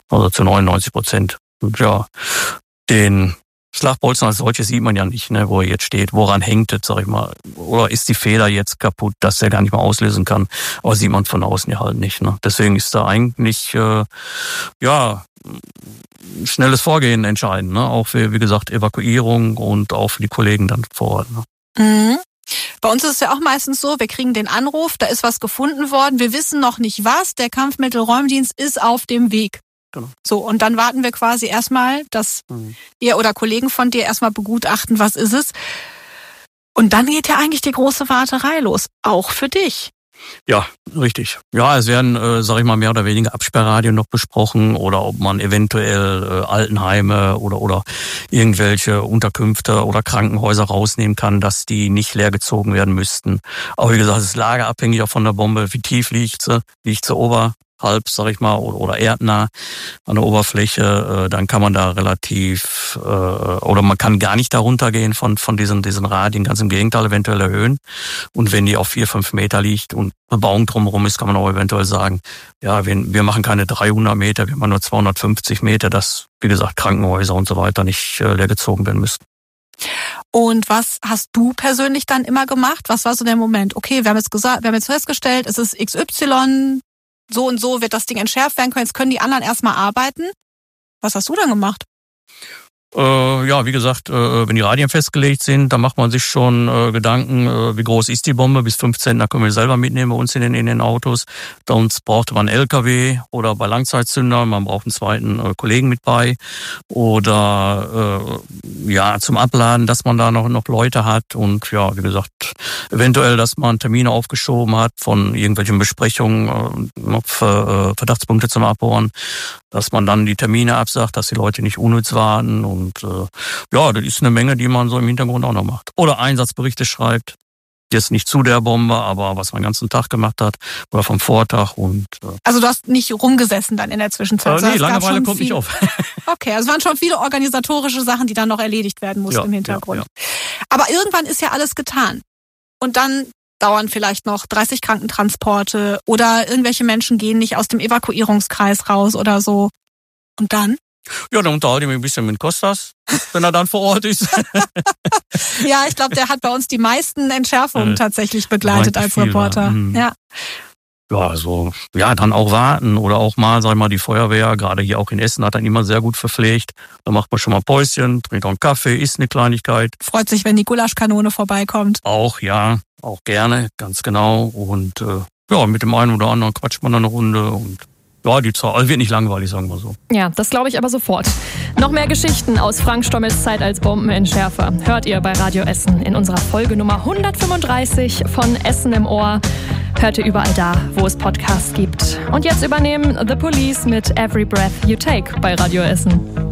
Also zu 99%. Und ja, den Schlagbolzen als solches sieht man ja nicht, ne, wo er jetzt steht. Woran hängt es, sag ich mal? Oder ist die Feder jetzt kaputt, dass er gar nicht mehr auslösen kann? Aber sieht man von außen ja halt nicht. Ne? Deswegen ist da eigentlich schnelles Vorgehen entscheidend. Ne? Auch für, wie gesagt, Evakuierung und auch für die Kollegen dann vor Ort. Ne? Mhm. Bei uns ist es ja auch meistens so, wir kriegen den Anruf, da ist was gefunden worden, wir wissen noch nicht was, der Kampfmittelräumdienst ist auf dem Weg. Genau. So, und dann warten wir quasi erstmal, dass ihr oder Kollegen von dir erstmal begutachten, was ist es. Und dann geht ja eigentlich die große Warterei los, auch für dich. Ja, richtig. Ja, es werden, mehr oder weniger Absperrradien noch besprochen oder ob man eventuell Altenheime oder irgendwelche Unterkünfte oder Krankenhäuser rausnehmen kann, dass die nicht leergezogen werden müssten. Aber wie gesagt, es ist lageabhängig auch von der Bombe. Wie tief liegt sie? Liegt sie oberhalb, oder erdnah an der Oberfläche, dann kann man da relativ, oder man kann gar nicht darunter gehen von diesen Radien, ganz im Gegenteil, eventuell erhöhen. Und wenn die auf 4-5 Meter liegt und Bebauung drumherum ist, kann man auch eventuell sagen, ja, wir machen keine 300 Meter, wir machen nur 250 Meter, dass, wie gesagt, Krankenhäuser und so weiter nicht leergezogen werden müssen. Und was hast du persönlich dann immer gemacht? Was war so der Moment? Okay, wir haben jetzt festgestellt, es ist XY, so und so wird das Ding entschärft werden können. Jetzt können die anderen erstmal arbeiten. Was hast du dann gemacht? Wie gesagt, wenn die Radien festgelegt sind, dann macht man sich schon Gedanken, wie groß ist die Bombe. Bis 5 Zentner können wir selber mitnehmen bei uns in den Autos. Sonst braucht man einen LKW oder bei Langzeitzündern, man braucht einen zweiten Kollegen mit bei. Oder zum Abladen, dass man da noch Leute hat. Und ja, wie gesagt, eventuell, dass man Termine aufgeschoben hat von irgendwelchen Besprechungen, Verdachtspunkte zum Abbohren, dass man dann die Termine absagt, dass die Leute nicht unnütz warten. Und das ist eine Menge, die man so im Hintergrund auch noch macht. Oder Einsatzberichte schreibt, jetzt nicht zu der Bombe, aber was man den ganzen Tag gemacht hat oder vom Vortag. Und also du hast nicht rumgesessen dann in der Zwischenzeit? Nee, Langeweile kommt nicht auf. Okay, also es waren schon viele organisatorische Sachen, die dann noch erledigt werden mussten im Hintergrund. Ja. Aber irgendwann ist ja alles getan. Und dann dauern vielleicht noch 30 Krankentransporte oder irgendwelche Menschen gehen nicht aus dem Evakuierungskreis raus oder so. Und dann? Ja, dann unterhalte ich mich ein bisschen mit Kostas, wenn er dann vor Ort ist. Ja, ich glaube, der hat bei uns die meisten Entschärfungen tatsächlich begleitet als Reporter. Ja. Ja, dann auch warten oder auch mal, die Feuerwehr, gerade hier auch in Essen, hat dann immer sehr gut verpflegt. Da macht man schon mal Päuschen, trinkt auch einen Kaffee, isst eine Kleinigkeit. Freut sich, wenn die Gulaschkanone vorbeikommt. Auch gerne, ganz genau. Und mit dem einen oder anderen quatscht man dann eine Runde und ja, die Zahl wird nicht langweilig, sagen wir so. Ja, das glaube ich aber sofort. Noch mehr Geschichten aus Frank Stommels Zeit als Bombenentschärfer hört ihr bei Radio Essen in unserer Folge Nummer 135 von Essen im Ohr. Hört ihr überall da, wo es Podcasts gibt. Und jetzt übernehmen The Police mit Every Breath You Take bei Radio Essen.